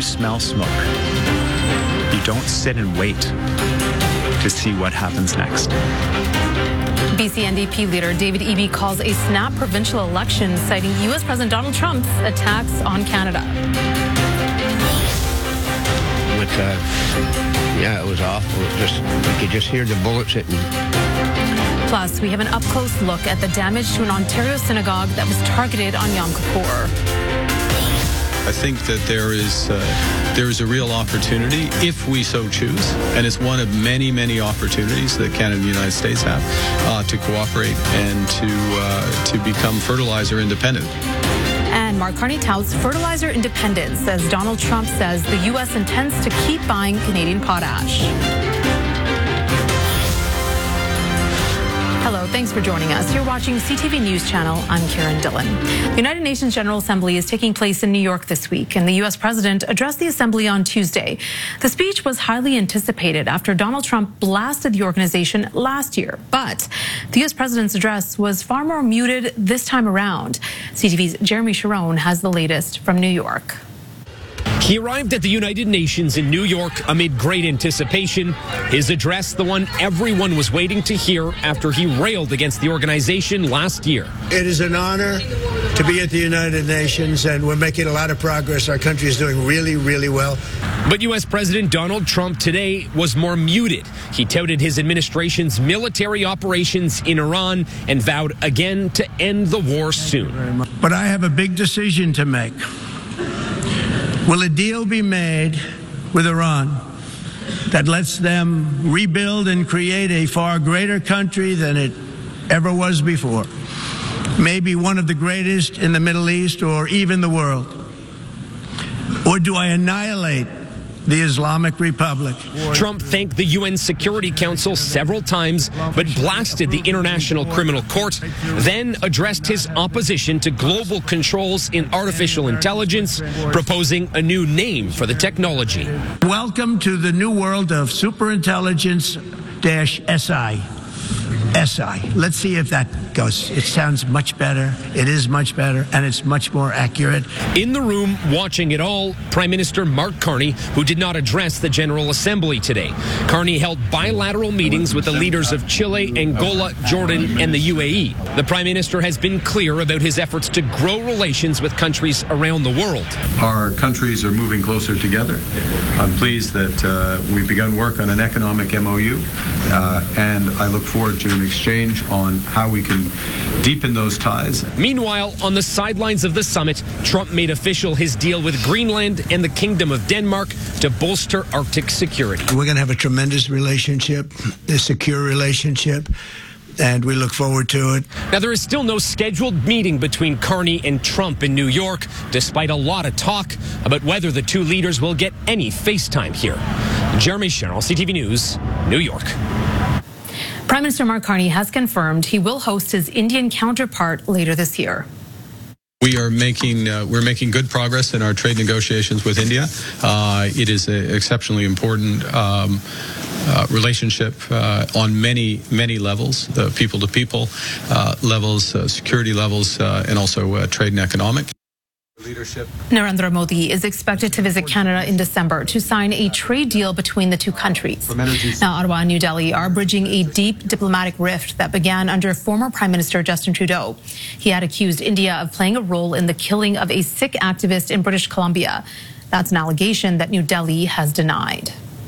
smell smoke, you don't sit and wait to see what happens next. BC NDP leader David Eby calls a snap provincial election, citing U.S. President Donald Trump's attacks on Canada. It was awful. You could just hear the bullets hitting. Plus, we have an up-close look at the damage to an Ontario synagogue that was targeted on Yom Kippur. I think that there is a real opportunity, if we so choose, and it's one of many, many opportunities that Canada and the United States have to cooperate and to become fertilizer independent. And Mark Carney touts fertilizer independence as Donald Trump says the U.S. intends to keep buying Canadian potash. Hello, thanks for joining us. You're watching CTV News Channel. I'm Karen Dillon. The United Nations General Assembly is taking place in New York this week, and the U.S. President addressed the Assembly on Tuesday. The speech was highly anticipated after Donald Trump blasted the organization last year, but the U.S. President's address was far more muted this time around. CTV's Jeremy Sharon has the latest from New York. He arrived at the United Nations in New York amid great anticipation. His address, the one everyone was waiting to hear after he railed against the organization last year. It is an honor to be at the United Nations, and we're making a lot of progress. Our country is doing really, really well. But U.S. President Donald Trump today was more muted. He touted his administration's military operations in Iran and vowed again to end the war soon. But I have a big decision to make. Will a deal be made with Iran that lets them rebuild and create a far greater country than it ever was before? Maybe one of the greatest in the Middle East or even the world? Or do I annihilate the Islamic Republic? Trump thanked the UN Security Council several times, but blasted the International Criminal Court, then addressed his opposition to global controls in artificial intelligence, proposing a new name for the technology. Welcome to the new world of superintelligence-SI. SI. Let's see if that goes. It sounds much better. It is much better, and it's much more accurate. In the room, watching it all, Prime Minister Mark Carney, who did not address the General Assembly today. Carney held bilateral meetings with the leaders of Chile, Angola, Jordan, and the UAE. The Prime Minister has been clear about his efforts to grow relations with countries around the world. Our countries are moving closer together. I'm pleased that we've begun work on an economic MOU, and I look forward to an exchange on how we can deepen those ties. Meanwhile, on the sidelines of the summit, Trump made official his deal with Greenland and the Kingdom of Denmark to bolster Arctic security. We're going to have a tremendous relationship, a secure relationship, and we look forward to it. Now, there is still no scheduled meeting between Carney and Trump in New York, despite a lot of talk about whether the two leaders will get any FaceTime here. Jeremy Sherrill, CTV News, New York. Prime Minister Mark Carney has confirmed he will host his Indian counterpart later this year. We're making good progress in our trade negotiations with India. It is an exceptionally important relationship on many levels, the people-to-people levels, security levels, and also trade and economic. Leadership. Narendra Modi is expected to visit Canada in December to sign a trade deal between the two countries. Now, Ottawa and New Delhi are bridging a deep diplomatic rift that began under former Prime Minister Justin Trudeau. He had accused India of playing a role in the killing of a Sikh activist in British Columbia. That's an allegation that New Delhi has denied.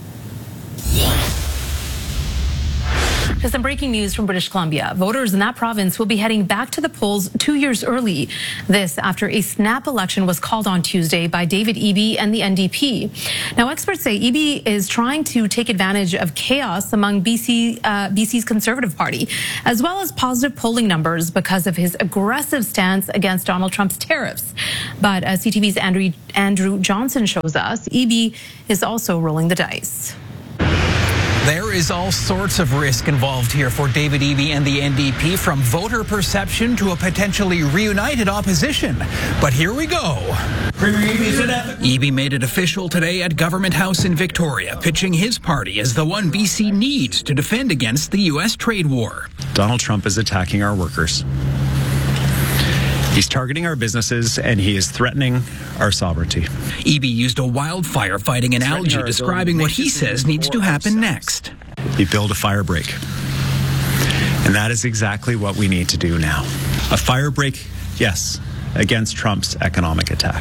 To some breaking news from British Columbia. Voters in that province will be heading back to the polls 2 years early. This after a snap election was called on Tuesday by David Eby and the NDP. Now, experts say Eby is trying to take advantage of chaos among BC's Conservative Party, as well as positive polling numbers because of his aggressive stance against Donald Trump's tariffs. But as CTV's Andrew Johnson shows us, Eby is also rolling the dice. There is all sorts of risk involved here for David Eby and the NDP, from voter perception to a potentially reunited opposition. But here we go. Eby made it official today at Government House in Victoria, pitching his party as the one BC needs to defend against the U.S. trade war. Donald Trump is attacking our workers. He's targeting our businesses, and he is threatening our sovereignty. Eby used a wildfire fighting analogy, describing what he says needs to happen next. We build a fire break. And that is exactly what we need to do now. A fire break, yes, against Trump's economic attack.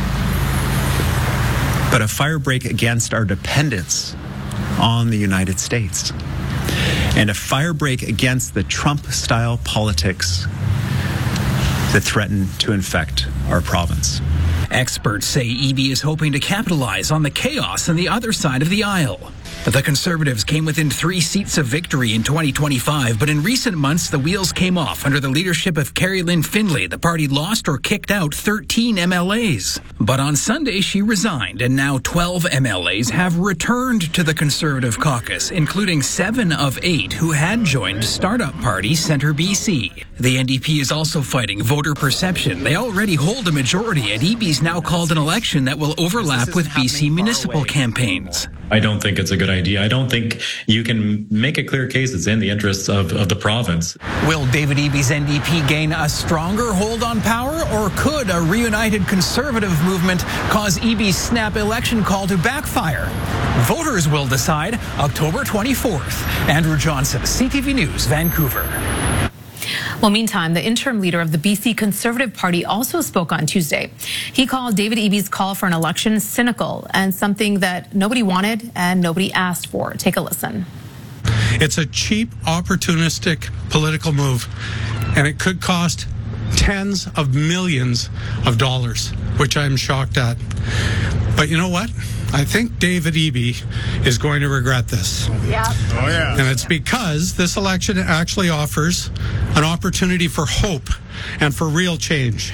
But a fire break against our dependence on the United States. And a fire break against the Trump-style politics that threaten to infect our province. Experts say Eby is hoping to capitalize on the chaos on the other side of the aisle. The Conservatives came within 3 seats of victory in 2025, but in recent months, the wheels came off under the leadership of Carrie Lynn Findlay. The party lost or kicked out 13 MLAs. But on Sunday, she resigned, and now 12 MLAs have returned to the Conservative caucus, including 7 of 8 who had joined startup party Centre BC. The NDP is also fighting voter perception. They already hold a majority, and Eby's now called an election that will overlap with BC municipal campaigns. I don't think it's a good idea. I don't think you can make a clear case it's in the interests of the province. Will David Eby's NDP gain a stronger hold on power, or could a reunited Conservative movement cause Eby's snap election call to backfire? Voters will decide October 24th. Andrew Johnson, CTV News, Vancouver. Well, meantime, the interim leader of the BC Conservative Party also spoke on Tuesday. He called David Eby's call for an election cynical and something that nobody wanted and nobody asked for. Take a listen. It's a cheap, opportunistic political move, and it could cost tens of millions of dollars, which I'm shocked at. But you know what? I think David Eby is going to regret this. Yeah. Oh, yeah. And it's because this election actually offers an opportunity for hope and for real change.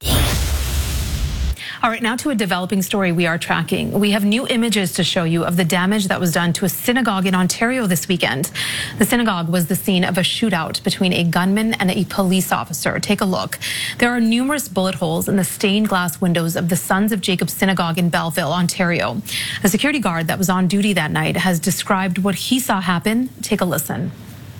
All right, now to a developing story we are tracking. We have new images to show you of the damage that was done to a synagogue in Ontario this weekend. The synagogue was the scene of a shootout between a gunman and a police officer. Take a look. There are numerous bullet holes in the stained glass windows of the Sons of Jacob Synagogue in Belleville, Ontario. A security guard that was on duty that night has described what he saw happen. Take a listen.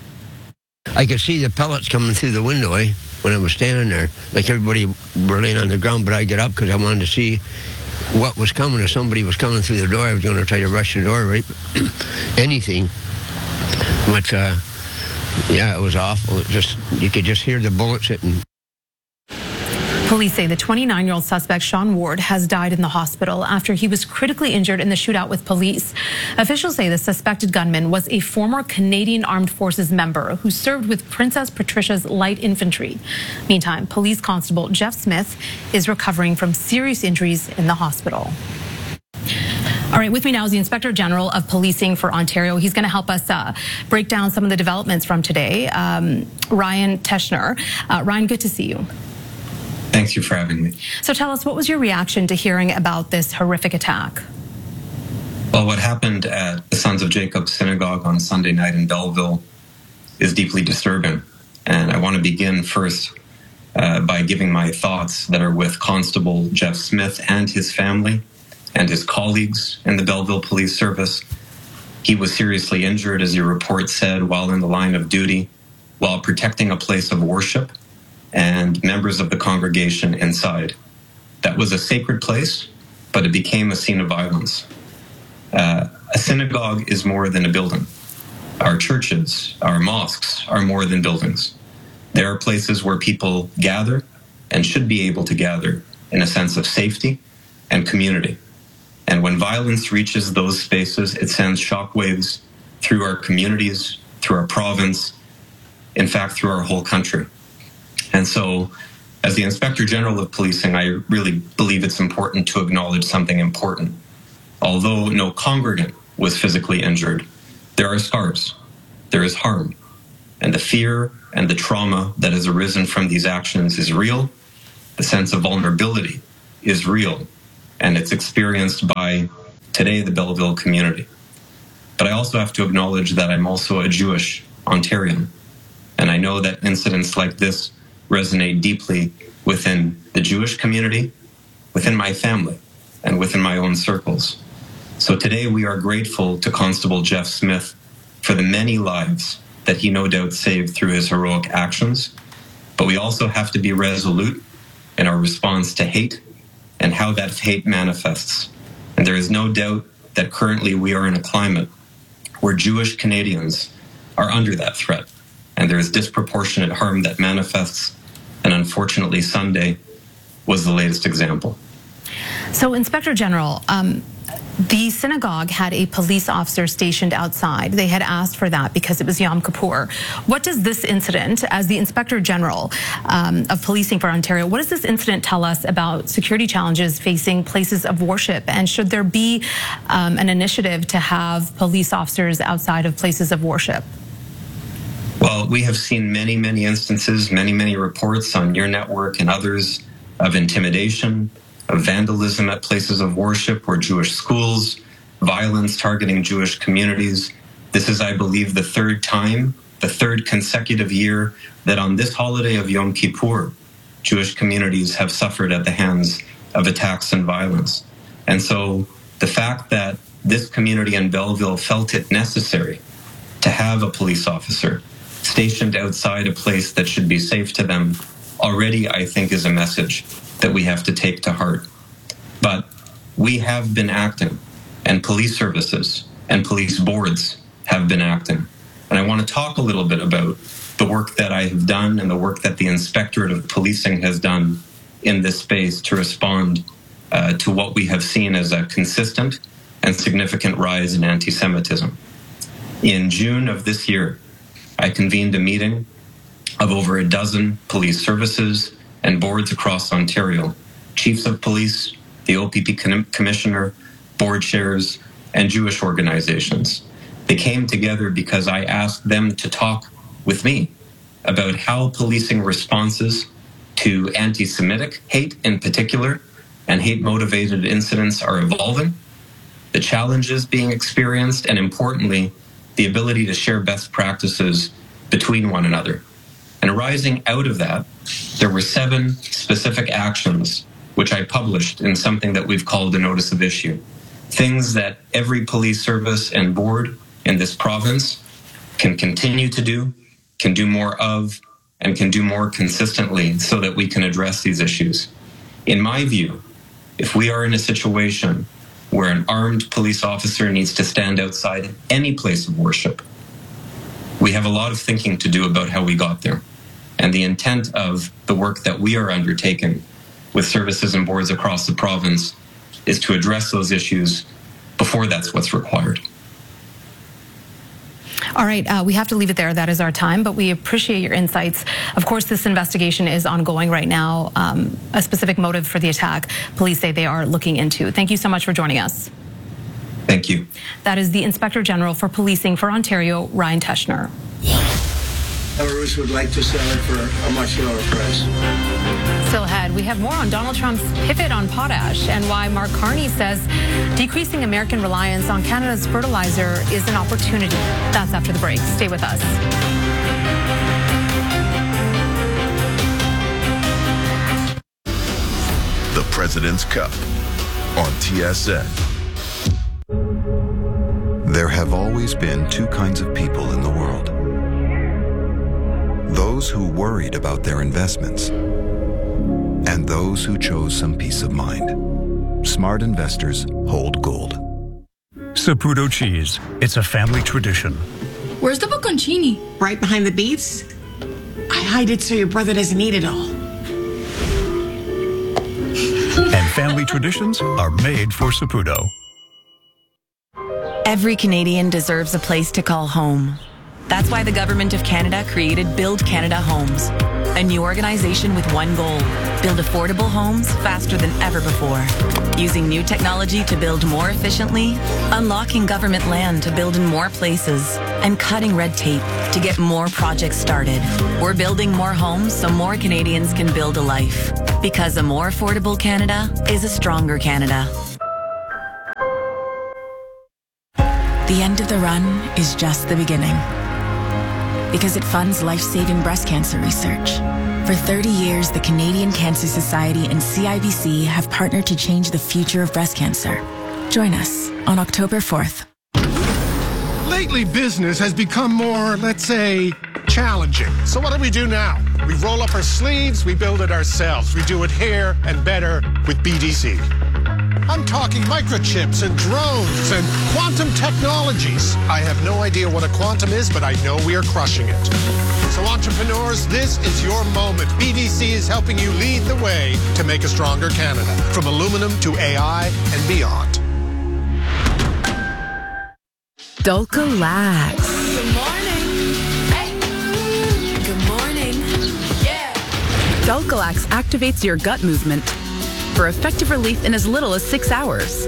I could see the pellets coming through the window, when I was standing there. Like everybody were laying on the ground, but I get up because I wanted to see what was coming. If somebody was coming through the door, I was going to try to rush the door, right? Anything. But, yeah, it was awful. You could just hear the bullets hitting. Police say the 29-year-old suspect, Sean Ward, has died in the hospital after he was critically injured in the shootout with police. Officials say the suspected gunman was a former Canadian Armed Forces member who served with Princess Patricia's Light Infantry. Meantime, police constable Jeff Smith is recovering from serious injuries in the hospital. All right, with me now is the Inspector General of Policing for Ontario. He's going to help us break down some of the developments from today. Ryan Teschner. Ryan, good to see you. Thank you for having me. So tell us, what was your reaction to hearing about this horrific attack? Well, what happened at the Sons of Jacob Synagogue on Sunday night in Belleville is deeply disturbing. And I want to begin first by giving my thoughts that are with Constable Jeff Smith and his family and his colleagues in the Belleville Police Service. He was seriously injured, as your report said, while in the line of duty, while protecting a place of worship and members of the congregation inside. That was a sacred place, but it became a scene of violence. A synagogue is more than a building. Our churches, our mosques are more than buildings. There are places where people gather and should be able to gather in a sense of safety and community. And when violence reaches those spaces, it sends shockwaves through our communities, through our province, in fact, through our whole country. And so, as the Inspector General of Policing, I really believe it's important to acknowledge something important. Although no congregant was physically injured, there are scars, there is harm, and the fear and the trauma that has arisen from these actions is real. The sense of vulnerability is real, and it's experienced by, today, the Belleville community. But I also have to acknowledge that I'm also a Jewish Ontarian, and I know that incidents like this resonate deeply within the Jewish community, within my family, and within my own circles. So today we are grateful to Constable Jeff Smith for the many lives that he no doubt saved through his heroic actions. But we also have to be resolute in our response to hate and how that hate manifests. And there is no doubt that currently we are in a climate where Jewish Canadians are under that threat, and there is disproportionate harm that manifests, and unfortunately Sunday was the latest example. So, Inspector General, the synagogue had a police officer stationed outside. They had asked for that because it was Yom Kippur. What does this incident, as the Inspector General of Policing for Ontario, what does this incident tell us about security challenges facing places of worship? And should there be an initiative to have police officers outside of places of worship? Well, we have seen many, many instances, many reports on your network and others of intimidation, of vandalism at places of worship or Jewish schools, violence targeting Jewish communities. This is, I believe, the third consecutive year that on this holiday of Yom Kippur, Jewish communities have suffered at the hands of attacks and violence. And so the fact that this community in Belleville felt it necessary to have a police officer stationed outside a place that should be safe to them already, I think, is a message that we have to take to heart. But we have been acting, and police services and police boards have been acting. And I want to talk a little bit about the work that I have done and the work that the Inspectorate of Policing has done in this space to respond to what we have seen as a consistent and significant rise in anti-Semitism. In June of this year, I convened a meeting of over a dozen police services and boards across Ontario, chiefs of police, the OPP commissioner, board chairs, and Jewish organizations. They came together because I asked them to talk with me about how policing responses to anti-Semitic hate in particular and hate-motivated incidents are evolving, the challenges being experienced, and importantly, the ability to share best practices between one another. And arising out of that, there were 7 specific actions which I published in something that we've called a notice of issue. Things that every police service and board in this province can continue to do, can do more of, and can do more consistently so that we can address these issues. In my view, if we are in a situation where an armed police officer needs to stand outside any place of worship, we have a lot of thinking to do about how we got there. And the intent of the work that we are undertaking with services and boards across the province is to address those issues before that's what's required. All right, we have to leave it there. That is our time, but we appreciate your insights. Of course, this investigation is ongoing right now. A specific motive for the attack, police say they are looking into. Thank you so much for joining us. Thank you. That is the Inspector General for Policing for Ontario, Ryan Teschner. Belarus would like to sell it for a much lower price. Still ahead, we have more on Donald Trump's pivot on potash and why Mark Carney says decreasing American reliance on Canada's fertilizer is an opportunity. That's after the break. Stay with us. The President's Cup on TSN. There have always been 2 kinds of people in the world. Those who worried about their investments and those who chose some peace of mind. Smart investors hold gold. Saputo cheese. It's a family tradition. Where's the bocconcini? Right behind the beets. I hide it so your brother doesn't eat it all. And family traditions are made for Saputo. Every Canadian deserves a place to call home. That's why the Government of Canada created Build Canada Homes, a new organization with one goal: build affordable homes faster than ever before. Using new technology to build more efficiently, unlocking government land to build in more places, and cutting red tape to get more projects started. We're building more homes so more Canadians can build a life. Because a more affordable Canada is a stronger Canada. The end of the run is just the beginning. Because it funds life-saving breast cancer research. For 30 years, the Canadian Cancer Society and CIBC have partnered to change the future of breast cancer. Join us on October 4th. Lately, business has become more, let's say, challenging. So what do now? We roll up our sleeves, we build it ourselves. We do it here and better with BDC. I'm talking microchips and drones and quantum technologies. I have no idea what a quantum is, but I know we are crushing it. So entrepreneurs, this is your moment. BDC is helping you lead the way to make a stronger Canada, from aluminum to AI and beyond. Dulcolax. Good morning. Hey. Good morning. Yeah. Dulcolax activates your gut movement for effective relief in as little as 6 hours.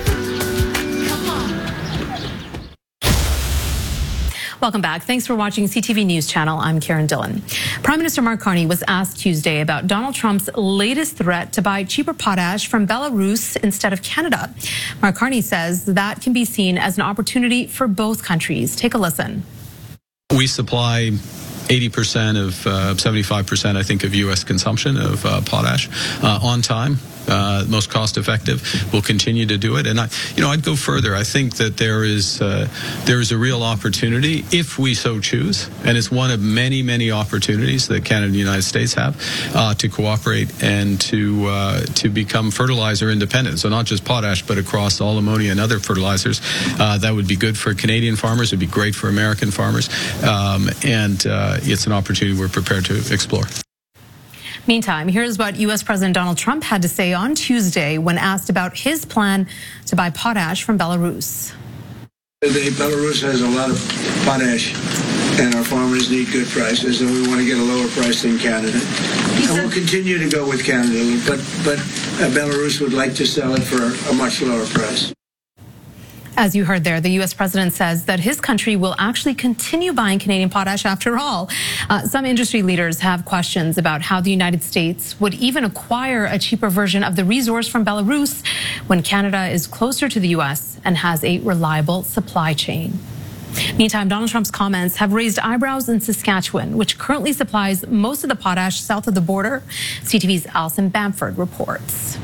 Welcome back. Thanks for watching CTV News Channel. I'm Karen Dillon. Prime Minister Mark Carney was asked Tuesday about Donald Trump's latest threat to buy cheaper potash from Belarus instead of Canada. Mark Carney says that can be seen as an opportunity for both countries. Take a listen. We supply 80% of 75%, I think, of U.S. consumption of potash on time. Most cost effective. We'll continue to do it, and I'd go further. I think that there is a real opportunity if we so choose, and it's one of many opportunities that Canada and the United States have to cooperate and to become fertilizer independent. So not just potash, but across all ammonia and other fertilizers. That would be good for Canadian farmers. It'd be great for American farmers, and it's an opportunity we're prepared to explore. Meantime, here's what U.S. President Donald Trump had to say on Tuesday when asked about his plan to buy potash from Belarus. Belarus has a lot of potash, and our farmers need good prices, and we want to get a lower price than Canada. And we'll continue to go with Canada, but Belarus would like to sell it for a much lower price. As you heard there, the U.S. president says that his country will actually continue buying Canadian potash after all. Some industry leaders have questions about how the United States would even acquire a cheaper version of the resource from Belarus when Canada is closer to the U.S. and has a reliable supply chain. Meantime, Donald Trump's comments have raised eyebrows in Saskatchewan, which currently supplies most of the potash south of the border. CTV's Alison Bamford reports.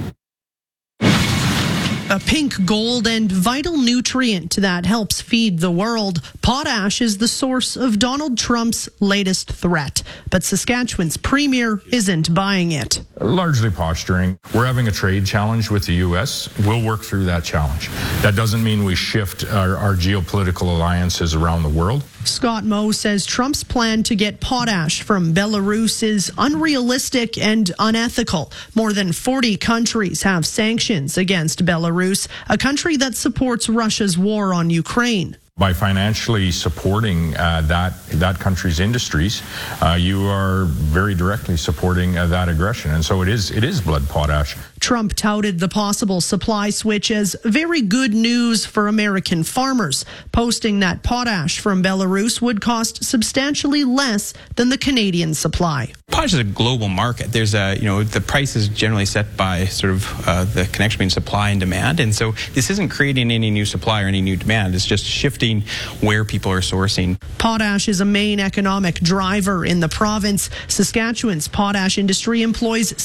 A pink, gold, and vital nutrient that helps feed the world. Potash is the source of Donald Trump's latest threat. But Saskatchewan's premier isn't buying it. Largely posturing. We're having a trade challenge with the U.S. We'll work through that challenge. That doesn't mean we shift our geopolitical alliances around the world. Scott Moe says Trump's plan to get potash from Belarus is unrealistic and unethical. More than 40 countries have sanctions against Belarus, a country that supports Russia's war on Ukraine. By financially supporting that country's industries, you are very directly supporting that aggression. And so it is blood potash. Trump touted the possible supply switch as very good news for American farmers, posting that potash from Belarus would cost substantially less than the Canadian supply. Potash is a global market. There's the price is generally set by sort of the connection between supply and demand. And so this isn't creating any new supply or any new demand. It's just shifting where people are sourcing. Potash is a main economic driver in the province. Saskatchewan's potash industry employs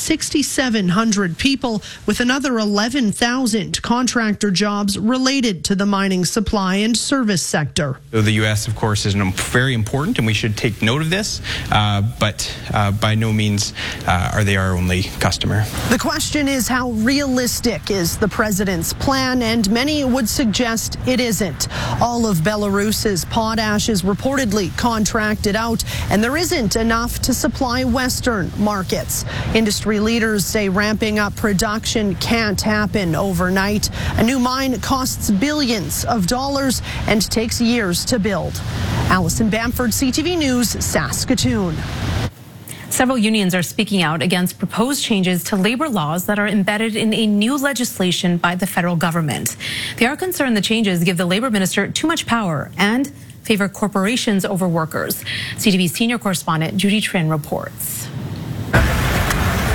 6,700 people, with another 11,000 contractor jobs related to the mining supply and service sector. So the U.S., of course, is very important, and we should take note of this, but by no means are they our only customer. The question is, how realistic is the president's plan? And many would suggest it isn't. All of Belarus's potash is reportedly contracted out, and there isn't enough to supply Western markets. Industry leaders say ramping up production can't happen overnight. A new mine costs billions of dollars and takes years to build. Alison Bamford, CTV News, Saskatoon. Several unions are speaking out against proposed changes to labor laws that are embedded in a new legislation by the federal government. They are concerned the changes give the labor minister too much power and favor corporations over workers. CTV senior correspondent Judy Trin reports.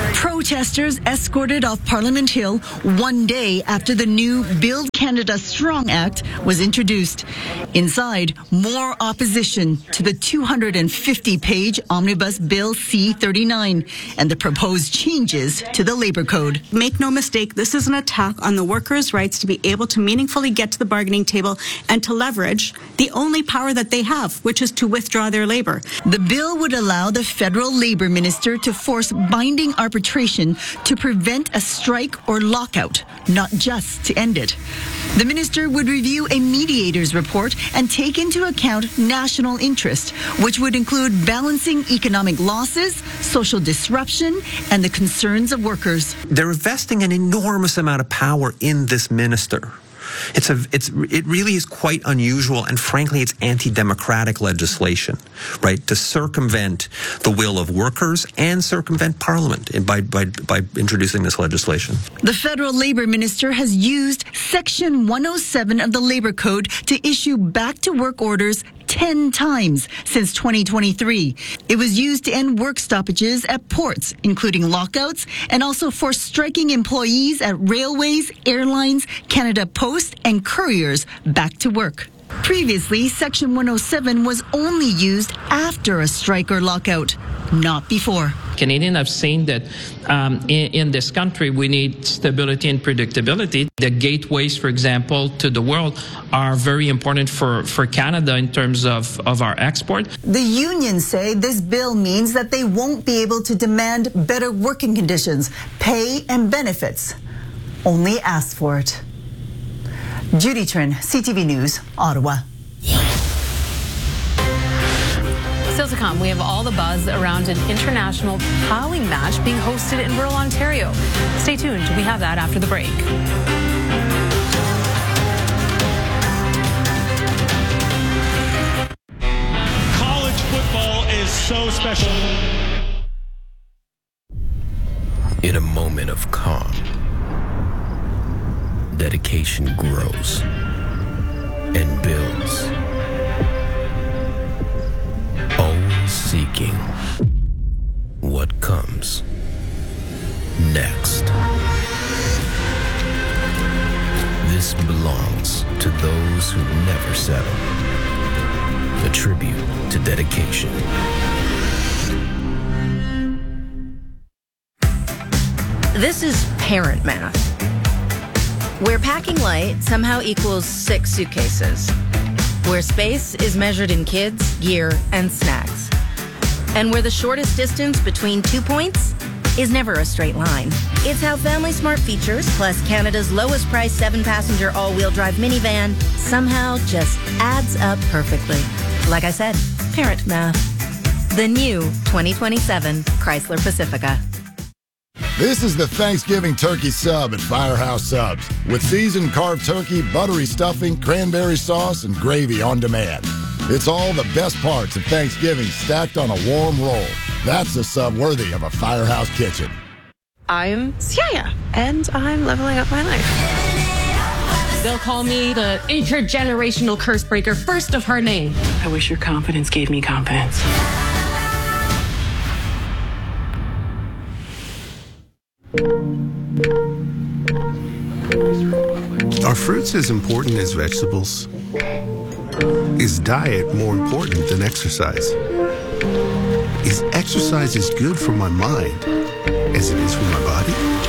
Protesters escorted off Parliament Hill one day after the new Build Canada Strong Act was introduced. Inside, more opposition to the 250-page Omnibus Bill C-39 and the proposed changes to the Labour Code. Make no mistake, this is an attack on the workers' rights to be able to meaningfully get to the bargaining table and to leverage the only power that they have, which is to withdraw their labor. The bill would allow the federal labor minister to force binding arbitration to prevent a strike or lockout, not just to end it. The minister would review a mediator's report and take into account national interest, which would include balancing economic losses, social disruption, and the concerns of workers. They're investing an enormous amount of power in this minister. It really is quite unusual, and frankly, it's anti-democratic legislation, right? To circumvent the will of workers and circumvent Parliament by introducing this legislation. The federal labor minister has used Section 107 of the Labor Code to issue back-to-work orders 10 times since 2023. It was used to end work stoppages at ports, including lockouts, and also for striking employees at railways, airlines, Canada Post, and couriers back to work. Previously, Section 107 was only used after a strike or lockout, not before. Canadians have seen that in this country we need stability and predictability. The gateways, for example, to the world are very important for Canada in terms of our export. The unions say this bill means that they won't be able to demand better working conditions, pay and benefits. Only ask for it. Judy Trin, CTV News, Ottawa. Still to come, we have all the buzz around an international plowing match being hosted in rural Ontario. Stay tuned. We have that after the break. College football is so special. In a moment of calm, dedication grows and builds. Always seeking what comes next. This belongs to those who never settle. A tribute to dedication. This is parent math, where packing light somehow equals 6 suitcases, where space is measured in kids, gear, and snacks, and where the shortest distance between 2 points is never a straight line. It's how Family Smart features, plus Canada's lowest price 7-passenger all-wheel drive minivan, somehow just adds up perfectly. Like I said, parent math. The new 2027 Chrysler Pacifica. This is the Thanksgiving turkey sub at Firehouse Subs, with seasoned carved turkey, buttery stuffing, cranberry sauce, and gravy on demand. It's all the best parts of Thanksgiving stacked on a warm roll. That's a sub worthy of a Firehouse kitchen. I'm Siaya, and I'm leveling up my life. They'll call me the intergenerational curse breaker, first of her name. I wish your confidence gave me confidence. Are fruits as important as vegetables? Is diet more important than exercise? Is exercise as good for my mind as it is for my body?